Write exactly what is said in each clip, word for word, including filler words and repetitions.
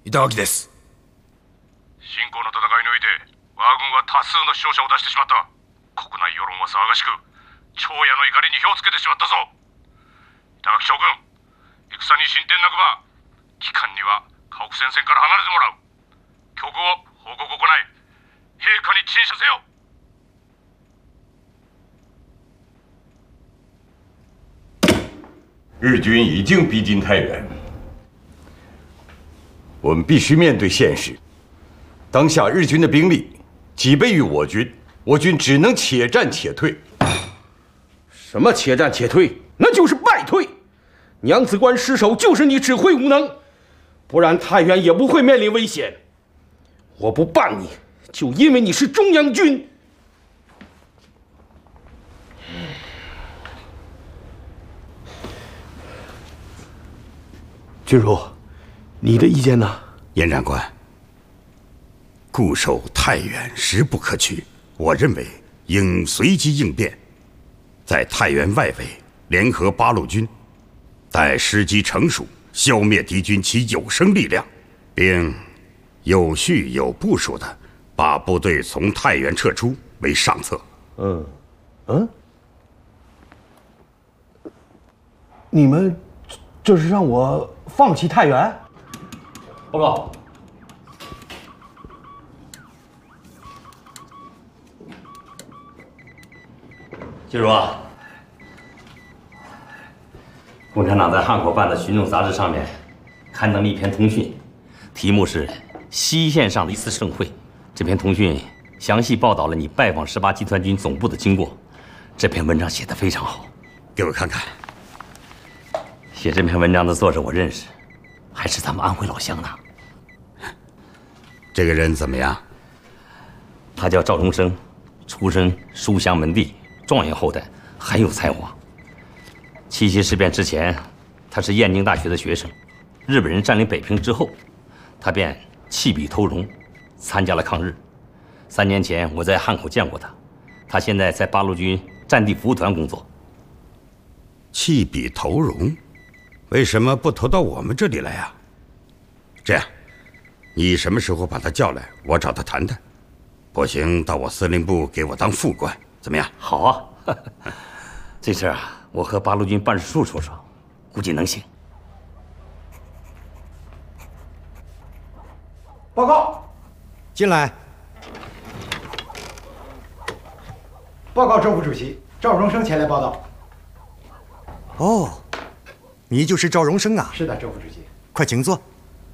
板垣です。 侵攻の戦いにおいて我が軍は多数の死傷者を出してしまった。国内世論は騒がしく、朝野の怒りに火をつけてしまったぞ。板垣将軍、戦に進展なくば期間には家屋戦線から離れてもらう。挙国を報告を行い、陛下に陳謝せよ。 日军已经逼近太原，我们必须面对现实。当下日军的兵力几倍于我军，我军只能且战且退。 什么且战且退？那就是败退。娘子关失守就是你指挥无能，不然太原也不会面临危险。我不办你，就因为你是中央军。君如，你的意见呢？ 严长官，固守太原实不可取，我认为应随机应变，在太原外围联合八路军，待时机成熟，消灭敌军其有生力量，并有序有部署的把部队从太原撤出为上策。 嗯，嗯，你们这是让我放弃太原？报告。 季如啊，共产党在汉口办的群众杂志上面刊登了一篇通讯，题目是《西线上的一次盛会》。这篇通讯详细报道了你拜访十八集团军总部的经过。这篇文章写得非常好， 给我看看。 写这篇文章的作者我认识，还是咱们安徽老乡呢。 这个人怎么样？ 他叫赵荣生，出身书香门第，状元后代，很有才华。七七事变之前，他是燕京大学的学生。日本人占领北平之后，他便弃笔投戎，参加了抗日。三年前我在汉口见过他，他现在在八路军战地服务团工作。 弃笔投戎，为什么不投到我们这里来呀？这样，你什么时候把他叫来，我找他谈谈。不行，到我司令部给我当副官，怎么样？ 好啊，这事儿啊，我和八路军办事处说说，估计能行。 报告，进来。报告周副主席，赵荣生前来报道。 哦，你就是赵荣生啊？ 是的，周副主席。 快请坐。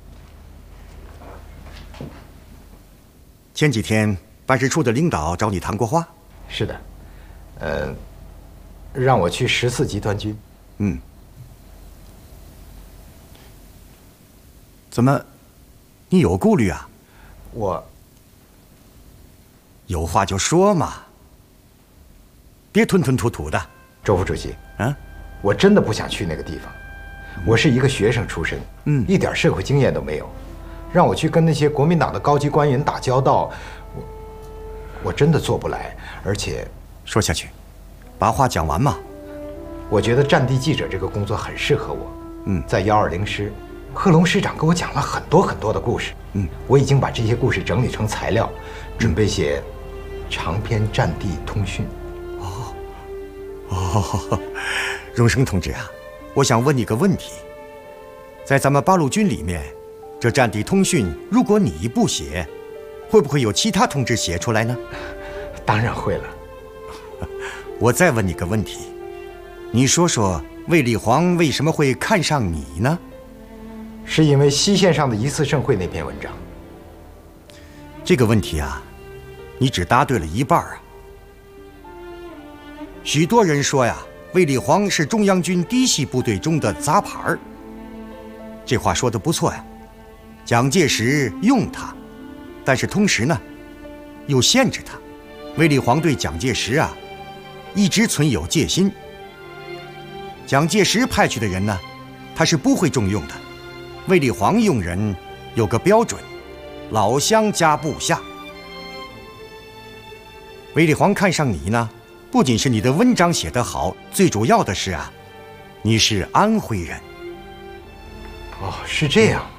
前几天办事处的领导找你谈过话？ 是的，呃，让我去十四集团军。 嗯。怎么，你有顾虑啊？ 我有话就说嘛，别吞吞吐吐的。 周副主席， 啊， 我真的不想去那个地方。我是一个学生出身， 嗯， 一点社会经验都没有，让我去跟那些国民党的高级官员打交道，我我真的做不来。而且， 说下去，把话讲完嘛。 我觉得战地记者这个工作很适合我。 嗯， 在幺二零师，贺龙师长给我讲了很多很多的故事。 嗯， 我已经把这些故事整理成材料，准备写长篇战地通讯。 哦，哦，荣生同志啊，我想问你个问题：在咱们八路军里面，这战地通讯，如果你不写，会不会有其他同志写出来呢？ 当然会了。 我再问你个问题，你说说卫立煌为什么会看上你呢？ 是因为西线上的一次盛会那篇文章。 这个问题啊，你只答对了一半啊。许多人说呀，卫立煌是中央军嫡系部队中的杂牌儿。这话说得不错呀。蒋介石用他，但是同时呢，又限制他。卫立煌对蒋介石啊，一直存有戒心。蒋介石派去的人呢，他是不会重用的。卫立煌用人有个标准，老乡加部下。卫立煌看上你呢，不仅是你的文章写得好，最主要的是啊，你是安徽人。 哦，是这样。